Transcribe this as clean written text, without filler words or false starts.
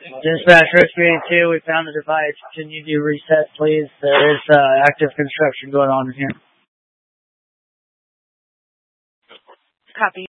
Dispatch Rescue 82, we found the device. Can you do reset, please? There is active construction going on in here. Copy.